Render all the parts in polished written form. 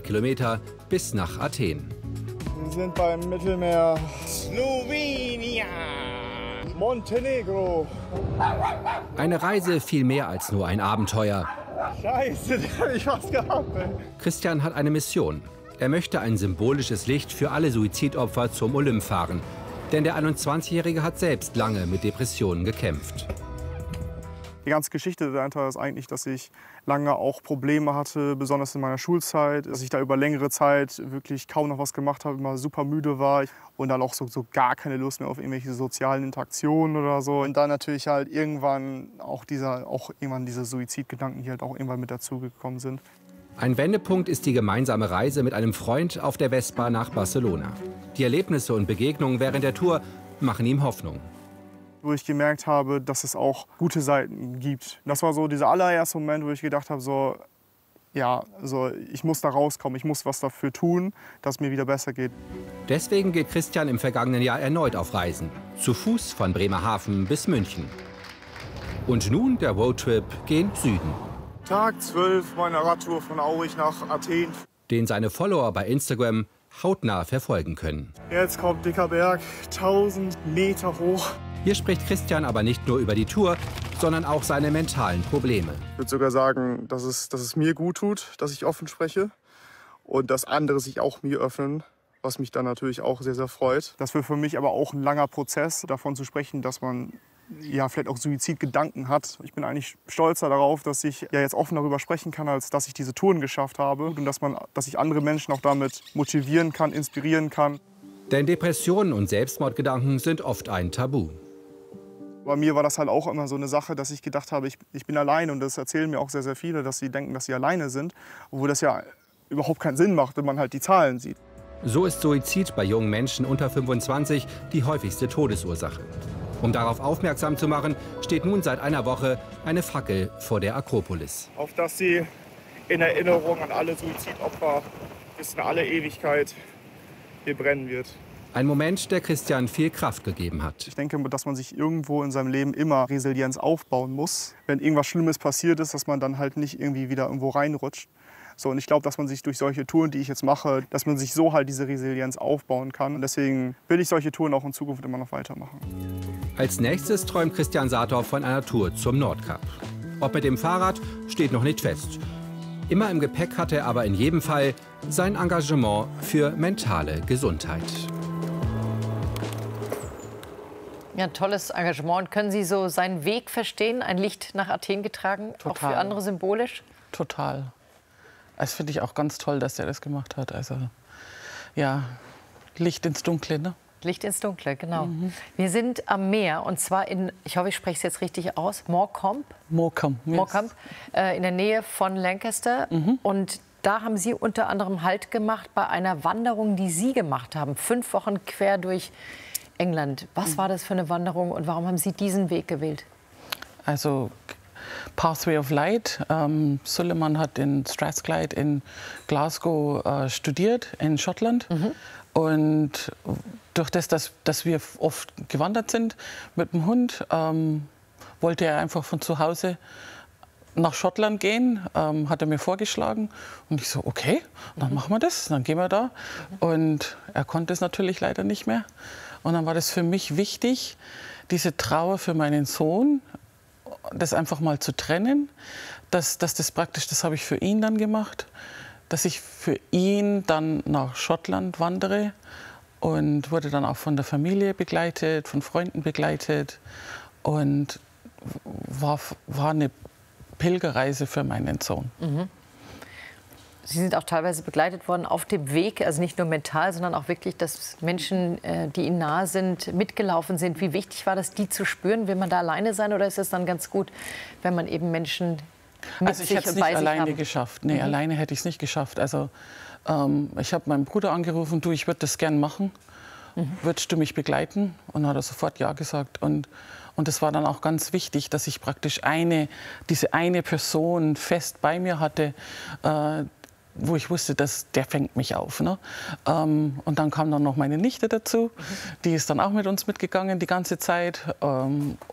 Kilometer bis nach Athen. Wir sind beim Mittelmeer. Slowenien. Montenegro. Eine Reise viel mehr als nur ein Abenteuer. Scheiße, da hab ich was gehabt, ey. Christian hat eine Mission. Er möchte ein symbolisches Licht für alle Suizidopfer zum Olymp fahren. Denn der 21-Jährige hat selbst lange mit Depressionen gekämpft. Die ganze Geschichte dahinter ist eigentlich, dass ich lange auch Probleme hatte, besonders in meiner Schulzeit. Dass ich da über längere Zeit wirklich kaum noch was gemacht habe, immer super müde war und dann auch so gar keine Lust mehr auf irgendwelche sozialen Interaktionen oder so. Und dann natürlich halt irgendwann auch diese Suizidgedanken, die halt auch irgendwann mit dazugekommen sind. Ein Wendepunkt ist die gemeinsame Reise mit einem Freund auf der Vespa nach Barcelona. Die Erlebnisse und Begegnungen während der Tour machen ihm Hoffnung. Wo ich gemerkt habe, dass es auch gute Seiten gibt. Das war so dieser allererste Moment, wo ich gedacht habe, ich muss da rauskommen, ich muss was dafür tun, dass es mir wieder besser geht. Deswegen geht Christian im vergangenen Jahr erneut auf Reisen. Zu Fuß von Bremerhaven bis München. Und nun der Roadtrip gen Süden. Tag 12 meiner Radtour von Aurich nach Athen. Den seine Follower bei Instagram hautnah verfolgen können. Jetzt kommt dicker Berg, 1000 Meter hoch. Hier spricht Christian aber nicht nur über die Tour, sondern auch seine mentalen Probleme. Ich würde sogar sagen, dass es mir gut tut, dass ich offen spreche und dass andere sich auch mir öffnen, was mich dann natürlich auch sehr, sehr freut. Das wird für mich aber auch ein langer Prozess, davon zu sprechen, dass man vielleicht auch Suizidgedanken hat. Ich bin eigentlich stolzer darauf, dass ich jetzt offen darüber sprechen kann, als dass ich diese Touren geschafft habe und dass ich andere Menschen auch damit motivieren kann, inspirieren kann. Denn Depressionen und Selbstmordgedanken sind oft ein Tabu. Bei mir war das halt auch immer so eine Sache, dass ich gedacht habe, ich bin alleine. Und das erzählen mir auch sehr, sehr viele, dass sie denken, dass sie alleine sind. Obwohl das ja überhaupt keinen Sinn macht, wenn man halt die Zahlen sieht. So ist Suizid bei jungen Menschen unter 25 die häufigste Todesursache. Um darauf aufmerksam zu machen, steht nun seit einer Woche eine Fackel vor der Akropolis. Auf dass sie in Erinnerung an alle Suizidopfer bis in alle Ewigkeit hier brennen wird. Ein Moment, der Christian viel Kraft gegeben hat. Ich denke, dass man sich irgendwo in seinem Leben immer Resilienz aufbauen muss. Wenn irgendwas Schlimmes passiert ist, dass man dann halt nicht irgendwie wieder irgendwo reinrutscht. So, und ich glaube, dass man sich durch solche Touren, die ich jetzt mache, dass man sich so halt diese Resilienz aufbauen kann. Und deswegen will ich solche Touren auch in Zukunft immer noch weitermachen. Als nächstes träumt Christian Saathoff von einer Tour zum Nordkap. Ob mit dem Fahrrad, steht noch nicht fest. Immer im Gepäck hat er aber in jedem Fall sein Engagement für mentale Gesundheit. Ja, ein tolles Engagement. Können Sie so seinen Weg verstehen? Ein Licht nach Athen getragen, Total. auch für andere symbolisch? Total. Das finde ich auch ganz toll, dass er das gemacht hat. Also, ja, Licht ins Dunkle, ne? Licht ins Dunkle, genau. Wir sind am Meer und zwar in, ich hoffe, ich spreche es jetzt richtig aus, Morecambe. Morecambe, yes. Morecambe, in der Nähe von Lancaster. Und da haben Sie unter anderem Halt gemacht bei einer Wanderung, die Sie gemacht haben. 5 Wochen quer durch England. Was war das für eine Wanderung und warum haben Sie diesen Weg gewählt? Also Pathway of Light. Suleiman hat in Strathclyde in Glasgow studiert, in Schottland. Und durch das, dass wir oft gewandert sind mit dem Hund, wollte er einfach von zu Hause nach Schottland gehen, hat er mir vorgeschlagen. Und ich so, okay, dann machen wir das, dann gehen wir da. Und er konnte es natürlich leider nicht mehr. Und dann war das für mich wichtig, diese Trauer für meinen Sohn, das einfach mal zu trennen. Dass das praktisch, das habe ich für ihn dann gemacht, dass ich für ihn dann nach Schottland wandere und wurde dann auch von der Familie begleitet, von Freunden begleitet und war eine Pilgerreise für meinen Sohn. Sie sind auch teilweise begleitet worden auf dem Weg, also nicht nur mental, sondern auch wirklich, dass Menschen, die Ihnen nahe sind, mitgelaufen sind. Wie wichtig war das, die zu spüren? Will man da alleine sein oder ist es dann ganz gut, wenn man eben Menschen mit also ich sich hätte es und nicht bei alleine sich haben? geschafft. Nee, alleine hätte ich es nicht geschafft. Also ich habe meinen Bruder angerufen, du, ich würde das gern machen. Würdest du mich begleiten? Und dann hat er sofort ja gesagt. Und es war dann auch ganz wichtig, dass ich praktisch diese eine Person fest bei mir hatte, wo ich wusste, der fängt mich auf. Ne? Und dann kam dann noch meine Nichte dazu, die ist dann auch mit uns mitgegangen die ganze Zeit.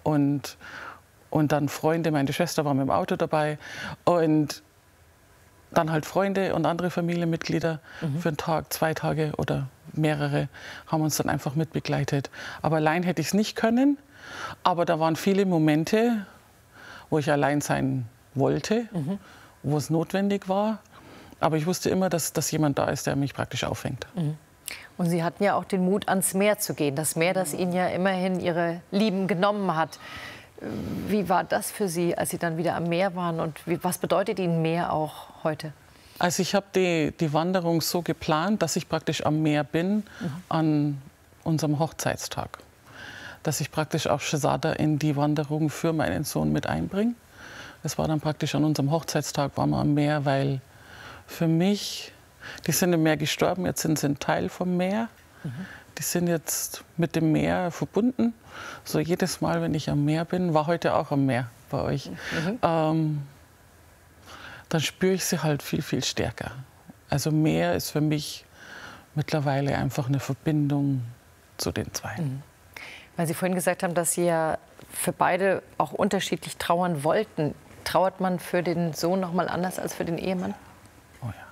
Und dann Freunde, meine Schwester war mit dem Auto dabei. Und dann halt Freunde und andere Familienmitglieder für einen Tag, 2 Tage oder mehrere haben uns dann einfach mitbegleitet. Aber allein hätte ich es nicht können. Aber da waren viele Momente, wo ich allein sein wollte, wo es notwendig war. Aber ich wusste immer, dass jemand da ist, der mich praktisch auffängt. Und Sie hatten ja auch den Mut, ans Meer zu gehen. Das Meer, das Ihnen ja immerhin Ihre Lieben genommen hat. Wie war das für Sie, als Sie dann wieder am Meer waren? Und was bedeutet Ihnen Meer auch heute? Also ich habe die Wanderung so geplant, dass ich praktisch am Meer bin an unserem Hochzeitstag. Dass ich praktisch auch Shahzada in die Wanderung für meinen Sohn mit einbringe. Das war dann praktisch an unserem Hochzeitstag, waren wir am Meer, weil für mich, die sind im Meer gestorben, jetzt sind sie ein Teil vom Meer. Die sind jetzt mit dem Meer verbunden. So jedes Mal, wenn ich am Meer bin, war heute auch am Meer bei euch, dann spüre ich sie halt viel, viel stärker. Also Meer ist für mich mittlerweile einfach eine Verbindung zu den zwei. Weil Sie vorhin gesagt haben, dass Sie ja für beide auch unterschiedlich trauern wollten. Trauert man für den Sohn noch mal anders als für den Ehemann? Oh ja.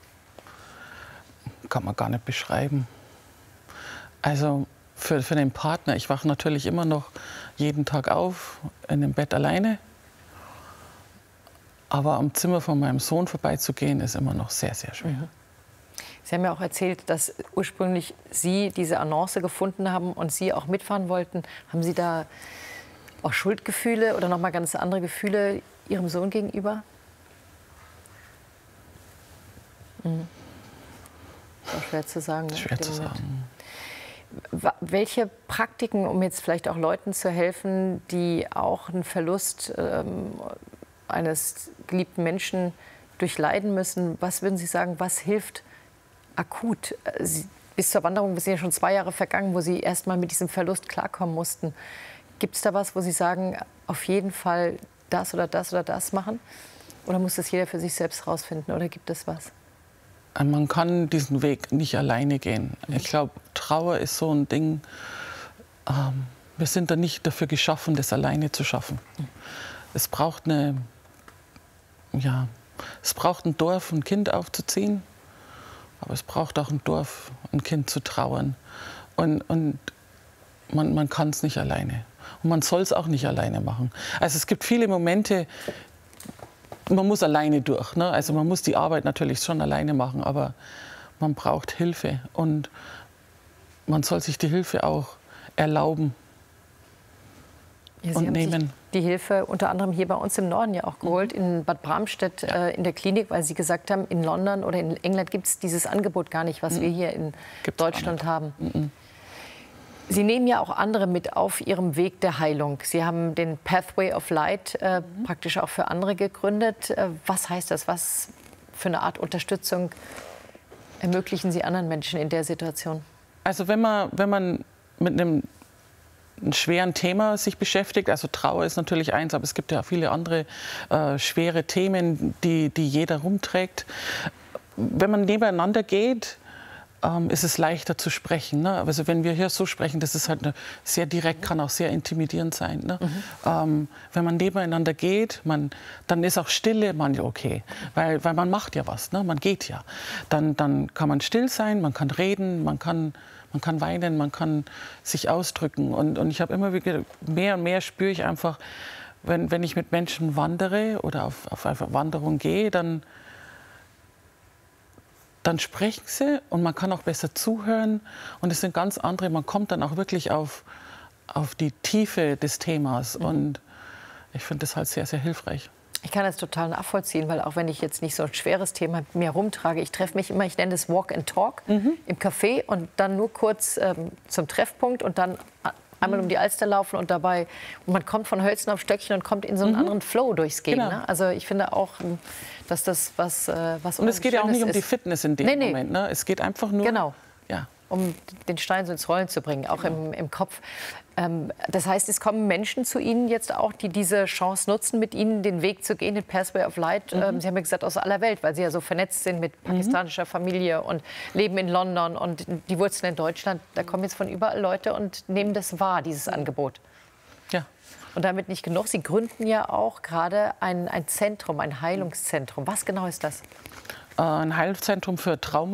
Kann man gar nicht beschreiben. Also für den Partner, ich wache natürlich immer noch jeden Tag auf, in dem Bett alleine. Aber am Zimmer von meinem Sohn vorbeizugehen, ist immer noch sehr, sehr schwer. Sie haben ja auch erzählt, dass ursprünglich Sie diese Annonce gefunden haben und Sie auch mitfahren wollten. Haben Sie da auch Schuldgefühle oder noch mal ganz andere Gefühle Ihrem Sohn gegenüber? Das ist schwer zu sagen. Schwer zu sagen. Welche Praktiken, um jetzt vielleicht auch Leuten zu helfen, die auch einen Verlust eines geliebten Menschen durchleiden müssen, was würden Sie sagen, was hilft akut? Bis zur Wanderung sind ja schon 2 Jahre vergangen, wo Sie erst mal mit diesem Verlust klarkommen mussten. Gibt es da was, wo Sie sagen, auf jeden Fall das oder das oder das machen? Oder muss das jeder für sich selbst rausfinden? Oder gibt es was? Man kann diesen Weg nicht alleine gehen. Ich glaube, Trauer ist so ein Ding, wir sind da nicht dafür geschaffen, das alleine zu schaffen. Es braucht es braucht ein Dorf, ein Kind aufzuziehen, aber es braucht auch ein Dorf, ein Kind zu trauern. Und man kann es nicht alleine. Und man soll es auch nicht alleine machen. Also es gibt viele Momente, man muss alleine durch. Ne? Also man muss die Arbeit natürlich schon alleine machen, aber man braucht Hilfe. Und man soll sich die Hilfe auch erlauben. Ja, Sie und haben nehmen. sich die Hilfe unter anderem hier bei uns im Norden ja auch geholt, in Bad Bramstedt in der Klinik, weil Sie gesagt haben, in London oder in England gibt es dieses Angebot gar nicht, was wir hier in Deutschland haben. Sie nehmen ja auch andere mit auf Ihrem Weg der Heilung. Sie haben den Pathway of Light praktisch auch für andere gegründet. Was heißt das? Was für eine Art Unterstützung ermöglichen Sie anderen Menschen in der Situation? Also wenn man mit einem schweren Thema sich beschäftigt, also Trauer ist natürlich eins, aber es gibt ja viele andere schwere Themen, die jeder rumträgt. Wenn man nebeneinander geht, ist es leichter zu sprechen. Ne? Also wenn wir hier so sprechen, das ist halt sehr direkt, kann auch sehr intimidierend sein. Ne? Wenn man nebeneinander geht, dann ist auch Stille manchmal okay, weil man macht ja was, ne? Man geht ja. Dann kann man still sein, man kann reden, man kann weinen, man kann sich ausdrücken. Und ich habe immer wieder, mehr und mehr spüre ich einfach, wenn ich mit Menschen wandere oder auf eine Wanderung gehe, dann sprechen sie und man kann auch besser zuhören. Und es sind ganz andere, man kommt dann auch wirklich auf die Tiefe des Themas. Und ich finde das halt sehr, sehr hilfreich. Ich kann das total nachvollziehen, weil auch wenn ich jetzt nicht so ein schweres Thema mit mir rumtrage, ich treffe mich immer, ich nenne das Walk and Talk im Café und dann nur kurz zum Treffpunkt und dann einmal um die Alster laufen und dabei, und man kommt von Hölzchen auf Stöckchen und kommt in so einen anderen Flow durchs Gehen. Genau. Ne? Also ich finde auch, dass das was und es geht ja auch nicht um die Fitness in dem Nee. Moment. Ne? Es geht einfach nur um den Stein so ins Rollen zu bringen, auch im Kopf. Das heißt, es kommen Menschen zu Ihnen jetzt auch, die diese Chance nutzen, mit Ihnen den Weg zu gehen, den Pathway of Light. Sie haben ja gesagt, aus aller Welt, weil Sie ja so vernetzt sind mit pakistanischer Familie und leben in London und die Wurzeln in Deutschland. Da kommen jetzt von überall Leute und nehmen das wahr, dieses Angebot. Ja. Und damit nicht genug. Sie gründen ja auch gerade ein Zentrum, ein Heilungszentrum. Was genau ist das? Ein Heilzentrum für Trauma.